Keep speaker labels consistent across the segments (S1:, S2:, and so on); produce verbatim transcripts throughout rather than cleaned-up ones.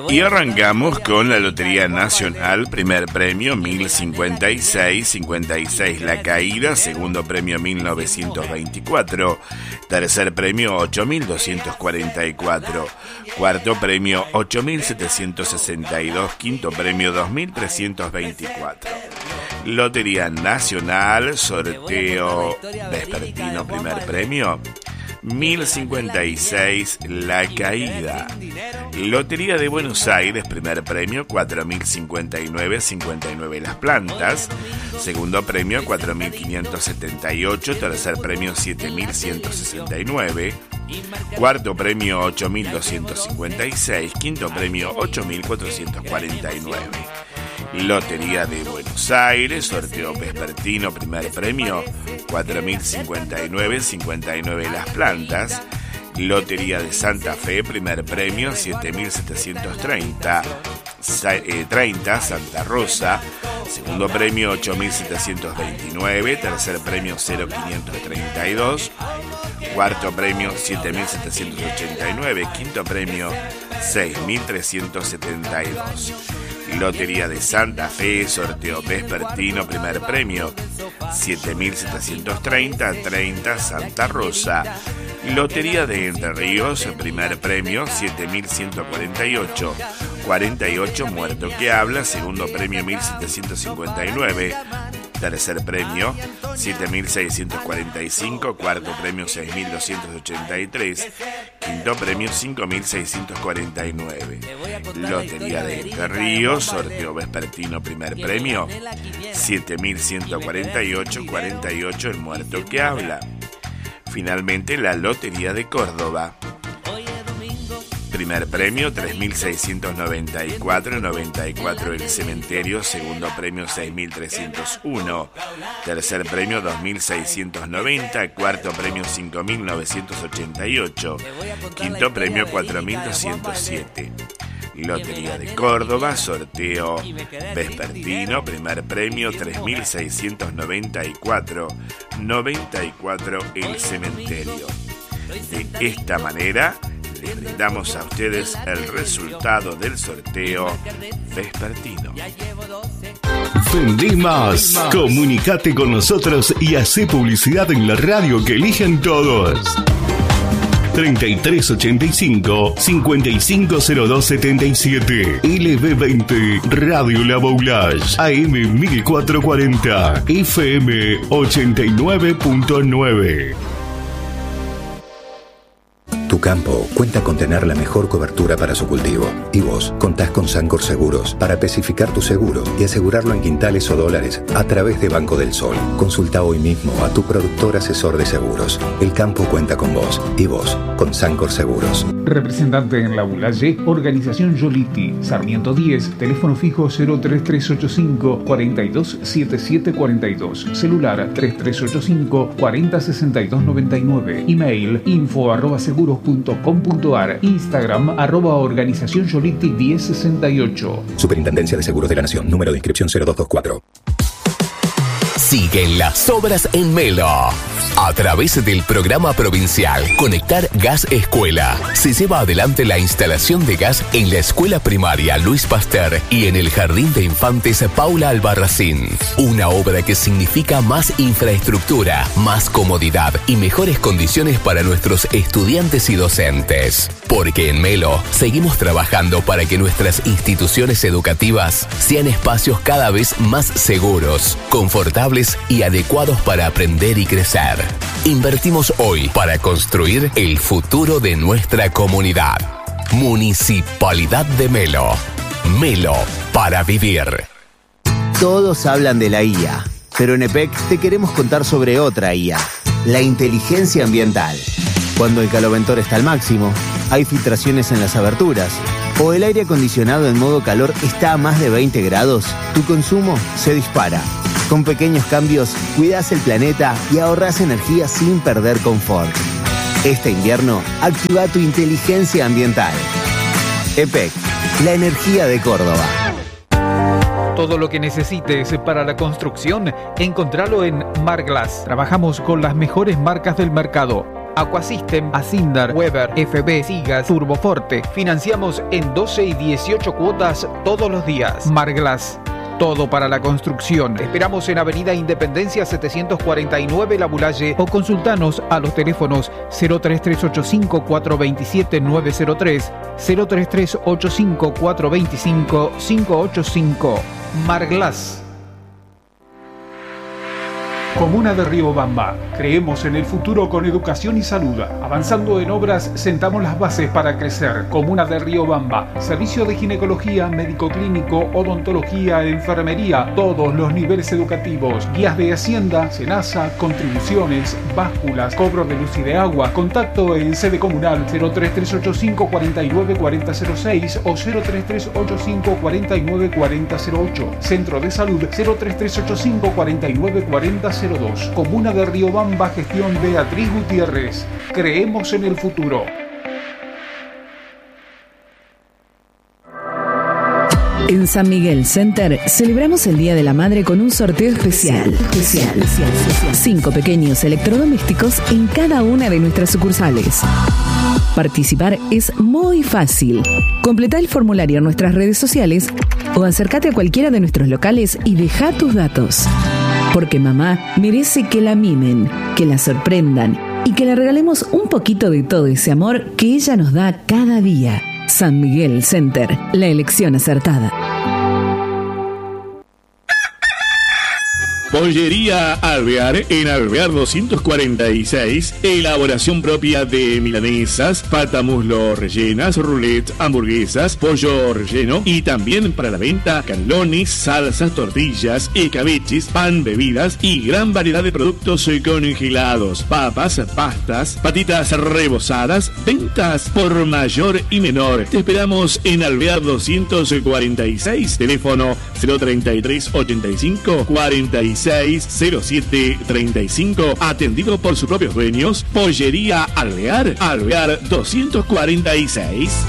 S1: Y arrancamos con la Lotería Nacional, primer premio mil cincuenta y seis, cincuenta y seis la caída, segundo premio mil novecientos veinticuatro, tercer premio ocho mil doscientos cuarenta y cuatro, cuarto premio ocho mil setecientos sesenta y dos, quinto premio dos mil trescientos veinticuatro. Lotería Nacional, sorteo vespertino, primer premio mil cincuenta y seis la caída. Lotería de Buenos Aires, primer premio cuatro mil cincuenta y nueve, cincuenta y nueve las plantas, segundo premio cuatro mil quinientos setenta y ocho, tercer premio siete mil ciento sesenta y nueve, cuarto premio ocho mil doscientos cincuenta y seis, quinto premio ocho mil cuatrocientos cuarenta y nueve. Lotería de Buenos Aires, sorteo vespertino, primer premio cuatro mil cincuenta y nueve, cincuenta y nueve las plantas. Lotería de Santa Fe, primer premio siete mil setecientos treinta, treinta Santa Rosa, segundo premio ocho mil setecientos veintinueve, tercer premio cero mil quinientos treinta y dos, cuarto premio siete mil setecientos ochenta y nueve, quinto premio seis mil trescientos setenta y dos. Lotería de Santa Fe, sorteo vespertino, primer premio siete mil setecientos treinta, treinta Santa Rosa. Lotería de Entre Ríos, primer premio siete mil ciento cuarenta y ocho, cuarenta y ocho Muerto que Habla, segundo premio mil setecientos cincuenta y nueve, tercer premio siete mil seiscientos cuarenta y cinco, cuarto premio seis mil doscientos ochenta y tres, quinto premio cinco mil seiscientos cuarenta y nueve. Lotería de Entre Ríos, sorteo vespertino, primer premio siete mil ciento cuarenta y ocho, cuarenta y ocho El Muerto que Habla. Finalmente la Lotería de Córdoba, primer premio tres mil seiscientos noventa y cuatro, noventa y cuatro El Cementerio, segundo premio seis mil trescientos uno, tercer premio dos mil seiscientos noventa, cuarto premio cinco mil novecientos ochenta y ocho, quinto premio cuatro mil doscientos siete. Lotería de Córdoba, sorteo vespertino, primer premio tres mil seiscientos noventa y cuatro, noventa y cuatro El Cementerio. De esta manera les brindamos a ustedes el resultado del sorteo vespertino.
S2: Vendí más. Comunicate con nosotros y hacé publicidad en la radio que eligen todos. treinta y tres ochenta y cinco, cincuenta y cinco cero dos setenta y siete. L B veinte Radio La Boulage, A M mil cuatrocientos cuarenta, F M ochenta y nueve punto nueve.
S3: Tu campo cuenta con tener la mejor cobertura para su cultivo. Y vos contás con Sancor Seguros para especificar tu seguro y asegurarlo en quintales o dólares a través de Banco del Sol. Consulta hoy mismo a tu productor asesor de seguros. El campo cuenta con vos y vos con Sancor Seguros.
S4: Representante en La Boulaye, Organización Yoliti, Sarmiento diez, teléfono fijo cero tres tres ocho cinco, cuatro dos siete siete cuatro dos, celular tres tres ocho cinco, cuatro cero seis dos nueve nueve, email info arroba seguros punto com punto ar, Instagram arroba Organización Yoliti diez sesenta y ocho.
S3: Superintendencia de Seguros de la Nación, número de inscripción cero dos dos cuatro.
S5: Siguen las obras en Melo. A través del programa provincial Conectar Gas Escuela, se lleva adelante la instalación de gas en la escuela primaria Luis Pasteur y en el Jardín de Infantes Paula Albarracín. Una obra que significa más infraestructura, más comodidad y mejores condiciones para nuestros estudiantes y docentes. Porque en Melo seguimos trabajando para que nuestras instituciones educativas sean espacios cada vez más seguros, confortables y adecuados para aprender y crecer. Invertimos hoy para construir el futuro de nuestra comunidad. Municipalidad de Melo. Melo para vivir.
S6: Todos hablan de la I A, pero en E P E C te queremos contar sobre otra I A, la inteligencia ambiental. Cuando el caloventor está al máximo, hay filtraciones en las aberturas, o el aire acondicionado en modo calor está a más de veinte grados, tu consumo se dispara. Con pequeños cambios, cuidas el planeta y ahorras energía sin perder confort. Este invierno, activa tu inteligencia ambiental. E P E C, la energía de Córdoba.
S4: Todo lo que necesites para la construcción, encontralo en Marglass. Trabajamos con las mejores marcas del mercado. Aquasystem, Asindar, Weber, F B, Sigas, Turboforte. Financiamos en doce y dieciocho cuotas todos los días. Marglass. Todo para la construcción. Esperamos en Avenida Independencia setecientos cuarenta y nueve La Bulalle o consultanos a los teléfonos cero tres tres ocho cinco cuatro dos siete nueve cero tres, cero tres tres ocho cinco cuatro dos cinco cinco ocho cinco. Marglass. Comuna de Riobamba. Creemos en el futuro con educación y salud. Avanzando en obras, sentamos las bases para crecer. Comuna de Riobamba. Servicio de ginecología, médico clínico, odontología, enfermería, todos los niveles educativos. Guías de Hacienda, Senasa, contribuciones, básculas, cobro de luz y de agua. Contacto en sede comunal cero tres tres ocho cinco cuatro nueve cuatro cero cero seis o cero tres tres ocho cinco cuatro nueve cuatro cero ocho. Centro de Salud cero tres tres ocho cinco cuatro nueve cuatro cero dos. Comuna de Riobamba, gestión Beatriz Gutiérrez. Creemos en el futuro.
S7: En San Miguel Center celebramos el Día de la Madre con un sorteo especial. Especial. Cinco pequeños electrodomésticos en cada una de nuestras sucursales. Participar es muy fácil. Completa el formulario en nuestras redes sociales o acércate a cualquiera de nuestros locales y deja tus datos. Porque mamá merece que la mimen, que la sorprendan y que le regalemos un poquito de todo ese amor que ella nos da cada día. San Miguel Center, la elección acertada.
S8: Pollería Alvear, en Alvear doscientos cuarenta y seis, elaboración propia de milanesas, pata muslo rellenas, roulette, hamburguesas, pollo relleno y también para la venta canelones, salsas, tortillas, escabeches, pan, bebidas y gran variedad de productos congelados, papas, pastas, patitas rebozadas, ventas por mayor y menor. Te esperamos en Alvear doscientos cuarenta y seis, teléfono cero treinta y tres ochenta y cinco cuarenta y seis cero siete treinta y cinco, atendido por sus propios dueños. Pollería Alvear, Alvear doscientos cuarenta y seis.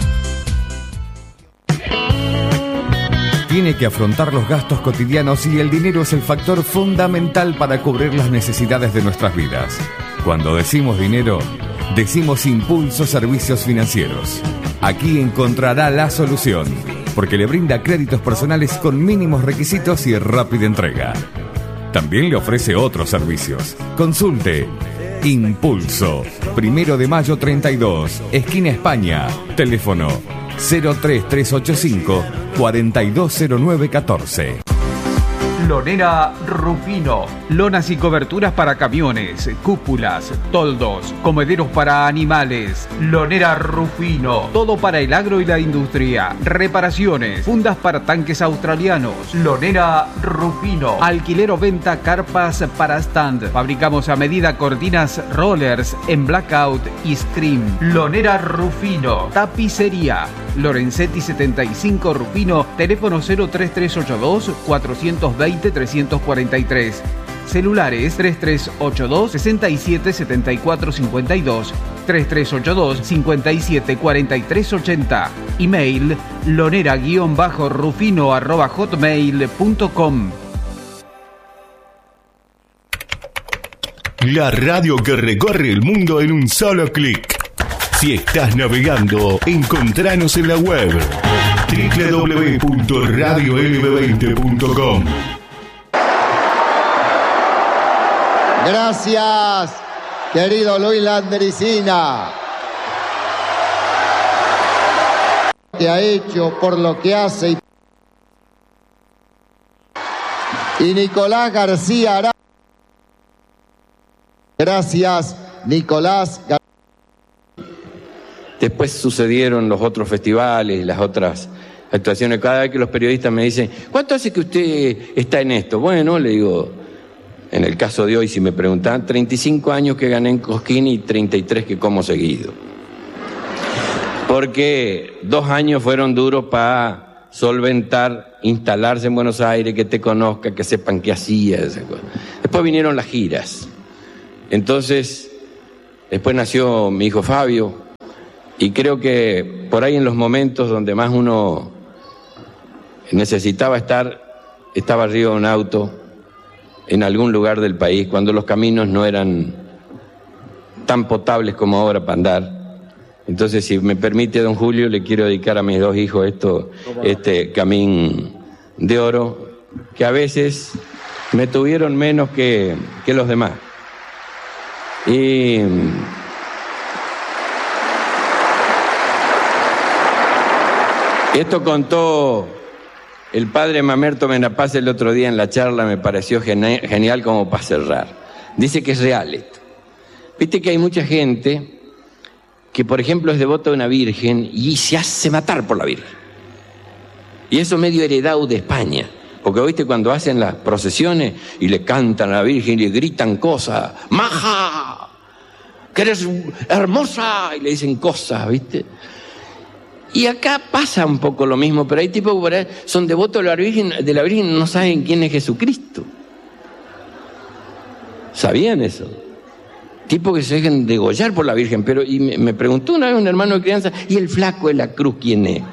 S9: Tiene que afrontar los gastos cotidianos y el dinero es el factor fundamental para cubrir las necesidades de nuestras vidas. Cuando decimos dinero, decimos Impulso Servicios Financieros. Aquí encontrará la solución, porque le brinda créditos personales con mínimos requisitos y rápida entrega. También le ofrece otros servicios. Consulte Impulso, Primero de Mayo treinta y dos, esquina España. Teléfono cero tres tres ocho cinco cuatro dos cero nueve uno cuatro.
S4: Lonera Rufino. Lonas y coberturas para camiones, cúpulas, toldos, comederos para animales. Lonera Rufino. Todo para el agro y la industria. Reparaciones, fundas para tanques australianos. Lonera Rufino. Alquiler o venta carpas para stand. Fabricamos a medida cortinas rollers en blackout y scream. Lonera Rufino. Tapicería. Lorenzetti setenta y cinco Rufino. Teléfono cero tres tres ocho dos cuatro dos cero tres cuatro tres. Celulares tres tres ocho dos seis siete siete cuatro cinco dos, tres tres ocho dos cinco siete cuatro tres ocho cero. Email lonera-rufino arroba hotmail punto com.
S2: La radio que recorre el mundo en un solo clic. Si estás navegando, encontranos en la web doble u doble u doble u punto radio l b veinte punto com.
S10: Gracias, querido Luis Landricina. Que ha hecho, por lo que hace. Y Nicolás García Ará. Gracias, Nicolás García.
S11: Después sucedieron los otros festivales, las otras actuaciones. Cada vez que los periodistas me dicen, ¿cuánto hace que usted está en esto? Bueno, le digo, en el caso de hoy, si me preguntan, treinta y cinco años que gané en Cosquín y treinta y tres que como seguido. Porque dos años fueron duros para solventar, instalarse en Buenos Aires, que te conozca, que sepan qué hacías. Después vinieron las giras. Entonces, después nació mi hijo Fabio. Y creo que por ahí en los momentos donde más uno necesitaba estar, estaba arriba de un auto en algún lugar del país, cuando los caminos no eran tan potables como ahora para andar. Entonces, si me permite, don Julio, le quiero dedicar a mis dos hijos esto, este camín de oro, que a veces me tuvieron menos que, que los demás. Y esto contó el padre Mamerto Menapaz el otro día en la charla, me pareció geni- genial como para cerrar. Dice que es real esto. Viste que hay mucha gente que, por ejemplo, es devota de una virgen y se hace matar por la virgen. Y eso medio heredado de España. Porque, ¿viste? Cuando hacen las procesiones y le cantan a la virgen y le gritan cosas, ¡maja! ¡Que eres hermosa! Y le dicen cosas, ¿viste? Y acá pasa un poco lo mismo, pero hay tipos que por ahí son devotos de la virgen, de la virgen y no saben quién es Jesucristo. ¿Sabían eso? Tipos que se dejan degollar por la virgen. Pero y me, me preguntó una vez un hermano de crianza, ¿y el flaco de la cruz quién es?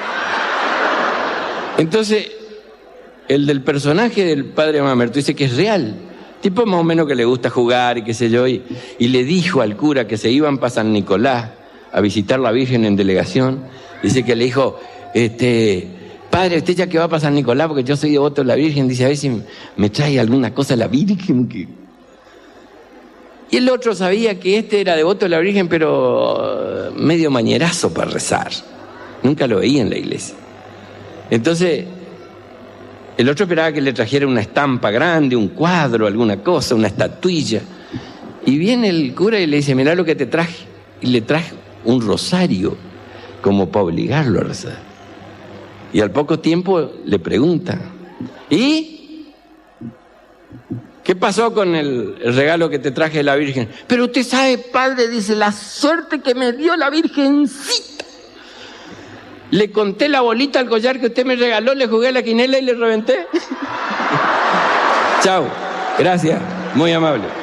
S11: Entonces, el del personaje del padre Mamerto dice que es real. Tipo más o menos que le gusta jugar y qué sé yo, y, y le dijo al cura que se iban para San Nicolás a visitar la Virgen en delegación. Dice que le dijo, este, padre, usted ya que va para San Nicolás, porque yo soy devoto de la Virgen, dice, a ver si me trae alguna cosa la Virgen. Que... Y el otro sabía que este era devoto de la Virgen, pero medio mañerazo para rezar. Nunca lo veía en la iglesia. Entonces, el otro esperaba que le trajera una estampa grande, un cuadro, alguna cosa, una estatuilla. Y viene el cura y le dice, mirá lo que te traje. Y le traje un rosario, como para obligarlo a rezar. Y al poco tiempo le preguntan, ¿y qué pasó con el, el regalo que te traje de la Virgen? Pero usted sabe, padre, dice, la suerte que me dio la Virgencita. Le conté la bolita al collar que usted me regaló, le jugué a la quinela y le reventé. Chao, gracias, muy amable.